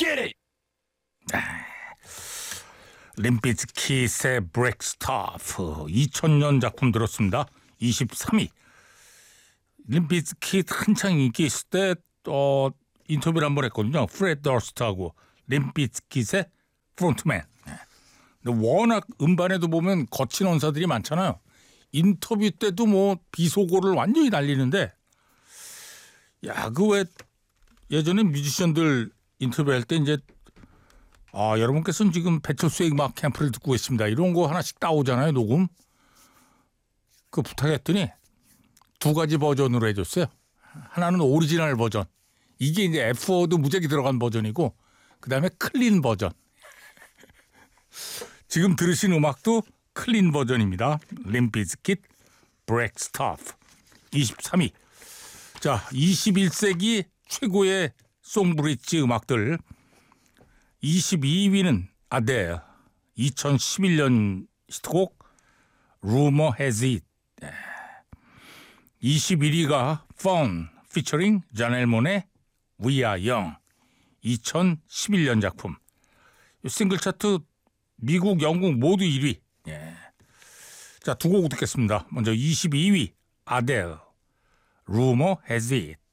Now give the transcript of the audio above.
Get it! 림비즈킷의 Break Stuff 2000년 작품 들었습니다. 23위. 림비즈킷 한창 인기 있을 때 인터뷰를 한번 했거든요. 프레드 더스트하고 림비즈킷의 프론트맨. 근데 워낙 음반에도 보면 거친 언사들이 많잖아요. 인터뷰 때도 뭐 비속어를 완전히 날리는데 그 왜 예전에 뮤지션들 인터뷰할 때 이제 여러분께서는 지금 배철수의 음악 캠프를 듣고 계십니다. 이런 거 하나씩 따오잖아요, 녹음. 그 부탁했더니 두 가지 버전으로 해줬어요. 하나는 오리지널 버전. 이게 이제 F워드 무작위 들어간 버전이고, 그 다음에 클린 버전. 지금 들으신 음악도 클린 버전입니다. 림비즈킷 Break Stuff 23위. 자, 21세기 최고의 송브릿지 음악들. 22위는 아델 2011년 히트곡 Rumor Has It. 21위가 Fun featuring 자넬몬의 We Are Young 2011년 작품. 싱글 차트 미국, 영국 모두 1위. 자, 두 곡 듣겠습니다. 먼저 22위 아델 Rumor Has It.